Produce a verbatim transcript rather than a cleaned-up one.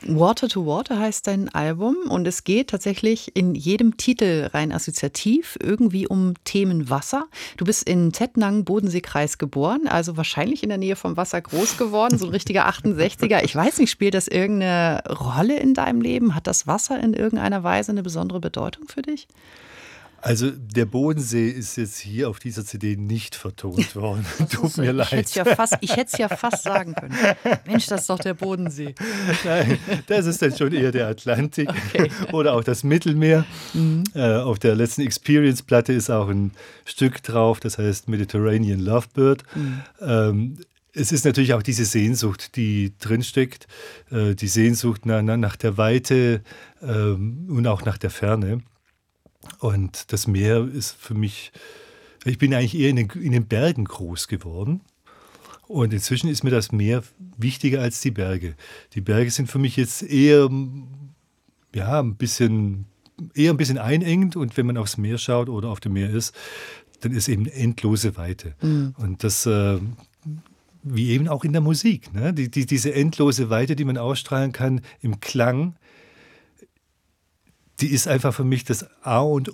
Water to Water heißt dein Album und es geht tatsächlich in jedem Titel rein assoziativ irgendwie um Themen Wasser. Du bist in Tettnang, Bodenseekreis geboren, also wahrscheinlich in der Nähe vom Wasser groß geworden, so ein richtiger achtundsechziger. Ich weiß nicht, spielt das irgendeine Rolle in deinem Leben? Hat das Wasser in irgendeiner Weise eine besondere Bedeutung für dich? Also der Bodensee ist jetzt hier auf dieser C D nicht vertont worden. Tut mir ich leid. Hätte ja fast, ich hätte es ja fast sagen können. Mensch, das ist doch der Bodensee. Nein, das ist dann schon eher der Atlantik Okay. oder auch das Mittelmeer. Mhm. Äh, auf der letzten Experience-Platte ist auch ein Stück drauf, das heißt Mediterranean Lovebird. Mhm. Ähm, Es ist natürlich auch diese Sehnsucht, die drinsteckt, äh, die Sehnsucht nach, nach der Weite ähm, und auch nach der Ferne. Und das Meer ist für mich, ich bin eigentlich eher in den, in den Bergen groß geworden. Und inzwischen ist mir das Meer wichtiger als die Berge. Die Berge sind für mich jetzt eher, ja, ein bisschen, eher ein bisschen einengend. Und wenn man aufs Meer schaut oder auf dem Meer ist, dann ist eben endlose Weite. Mhm. Und das, äh, wie eben auch in der Musik, ne? die, die, diese endlose Weite, die man ausstrahlen kann im Klang, die ist einfach für mich das A und